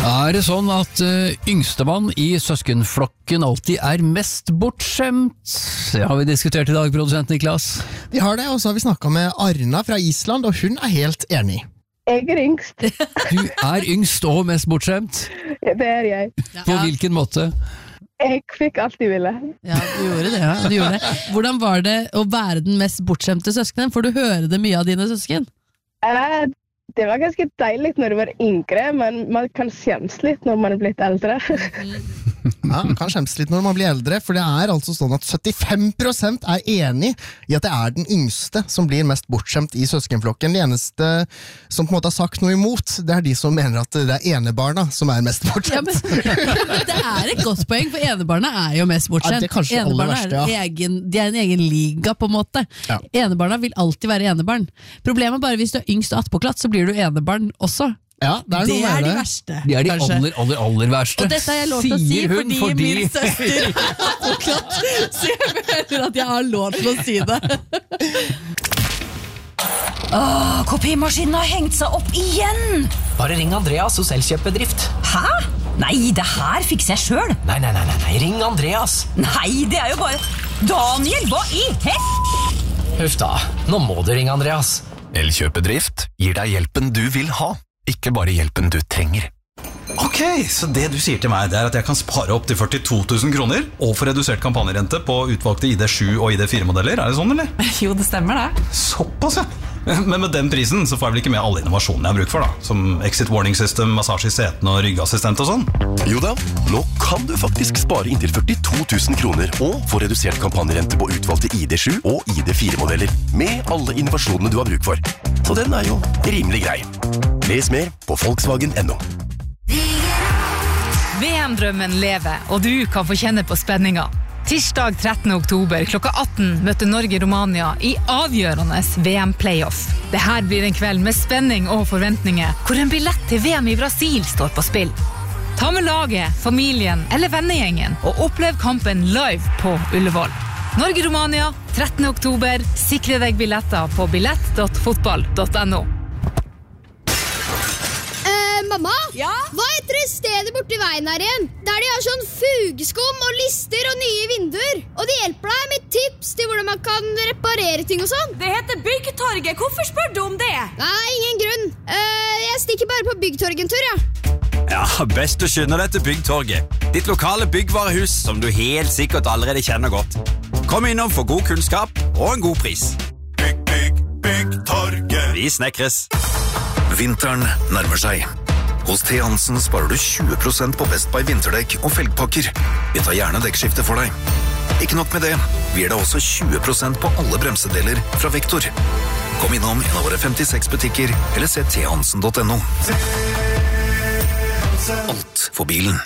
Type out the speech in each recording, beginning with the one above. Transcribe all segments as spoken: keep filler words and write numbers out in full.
Er det sånn at uh, yngstemann i søskenflokken alltid er mest bortskjemt? Det har vi diskutert i dag, produsent Niklas. Vi har det, og så har vi snakket med Arna fra Island, og hun er helt enig. Jeg er yngst. Du er yngst og mest bortskjemt? Ja, det er jeg. På hvilken måte? Jeg fikk alt jeg ville. Ja, du gjorde det, ja. Du gjorde det. Hvordan var det å være den mest bortskjemte søskenen? Får du høre det mye av dine søsken? Eh, Det var ganske deilig når du var yngre, men man kan skjemmes litt når man er blitt eldre. Ja, man kan skjemmes litt når man blir eldre, for det er altså sånn at syttifem prosent er enig i at det er den yngste som blir mest bortskjemt i søskenflokken. De eneste som på en måte har sagt noe imot, det er de som mener at det er enebarna som er mest bortskjemt. Ja, men det er et godt poeng, for enebarna er jo mest bortskjemt. Ja, det er kanskje aller verste, ja. Er egen, de er en egen liga, på en måte. Ja. Enebarna vil alltid være enebarn. Problemet er bare hvis du er yngst og attpåklatt, så blir du enebarn også. Ja, det er, det noe er med de det. verste. De er de kanskje. aller, aller, aller verste. Og dette har jeg lov til å si Sier hun fordi, fordi min søster er attpåklatt, så jeg føler at jeg har lov til å si det. Åh, kopimaskinen har hengt seg opp igjen. Bare ring Andreas hos Elkjøp-bedrift. Hæ? Nei, det her fikser jeg selv. Nei, nei, nei, nei, nei, ring Andreas. Nei, det er jo bare... Daniel, hva i hel... Huff da, nå må du ringe Andreas. Elkjøp-bedrift gir deg hjelpen du vil ha, ikke bare hjelpen du trenger. Ok, så det du sier til meg det er at jeg kan spare opp til førtito tusen kroner og få redusert kampanjerente på utvalgte I D sju og I D fire modeller, er det sånn, eller? Jo, det stemmer det. Såpass, ja. Men med den prisen så får jeg vel ikke med alle innovasjonene jeg har bruk for da, som exit warning system, massasje I setene og ryggassistent og sånn. Jo da, nå kan du faktisk spare inntil førtito tusen kroner og få redusert kampanjerente på utvalgte I D sju og I D fire modeller, med alle innovasjonene du har bruk for. Så den er jo rimelig grei. Les mer på Volkswagen punktum no. V M-drømmen lever, og du kan få kjenne på spenninga. Tirsdag trettende oktober klokka atten møter Norge-Romania I avgjørende V M-playoff. Det her blir en kveld med spenning og forventninger, hvor en billett til V M I Brasil står på spill. Ta med laget, familien eller vennegjengen, og opplev kampen live på Ullevål. Norge-Romania, trettende oktober. Sikre deg billetter på billett punktum fotball punktum no. Mamma, ja? Hva heter det stedet borti veien her igjen? Der de har sånn fugeskum og lister og nye vinduer. Og de hjelper deg med tips til hvordan man kan reparere ting og sånn. Det heter Byggtorget. Hvorfor spør du om det? Nei, ingen grunn. Uh, jeg stikker bare på Byggtorget en tur, ja. Ja, best å skynde deg til Byggtorget. Ditt lokale byggvarehus som du helt sikkert allerede kjenner godt. Kom innom for god kunnskap og en god pris. Bygg, bygg, Byggtorget. Vi snekres. Vinteren nærmer seg. Hos T. Hansen sparer du tjue prosent på Best Buy vinterdekk og felgpakker. Vi tar gjerne dekkskifte for deg. Ikke nok med det, vi gir deg også tjue prosent på alle bremsedeler fra Vektor. Kom innom en av våre femtiseks butikker, eller se t hansen punktum no. Alt for bilen.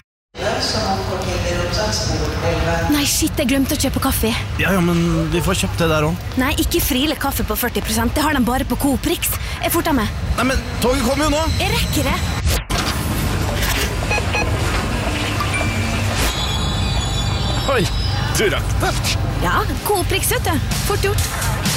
Nei, shit, jeg glemte å kjøpe kaffe. Ja, ja, men vi får kjøpt det der også. Nei, ikke Friele kaffe på førti prosent. Det har de bare på Coop Rix. Jeg forter meg. Nei, men toget kommer jo nå. Jeg rekker det. Oi, du rakk det. Ja, Coop Rix, vet du. Fort gjort.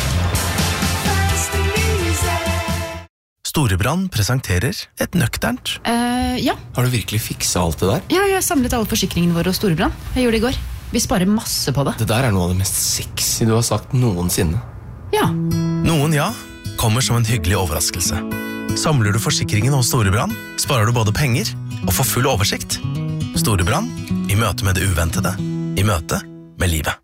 Storebrand presenterer et nøkternt. Uh, ja. Har du virkelig fikset alt det der? Ja, jeg har samlet alle forsikringene våre hos Storebrand. Jeg gjorde det i går. Vi sparer masse på det. Det der er noe av det mest sexy du har sagt noensinne. Ja. Noen ja, kommer som en hyggelig overraskelse. Samler du forsikringen hos Storebrand, sparer du både penger og får full oversikt. Storebrand, i møte med det uventede, i møte med livet.